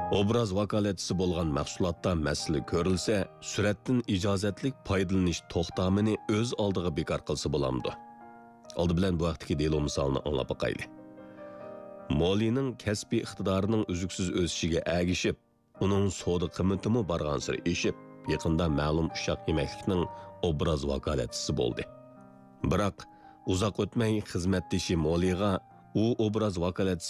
Obraz vakolatchisi bo'lgan mahsulotda masala ko'rilsa, suratdan ijozatlik foydalanish to'xtamini o'z oldiga bekor qilsa bo'lamdi. Oldi bilan bu vaqtdagi delo misolini anglab boqaylik. Molining kasbiy iqtidorining uzuksiz o'sishiga agishib, uning savdo qiymati borgan sari eshib, yaqinda ma'lum ushoq yemaklikning obraz vakolatchisi bo'ldi. Biroq uzoq o'tmay xizmatdoshi Moliga u obraz vakolatchisi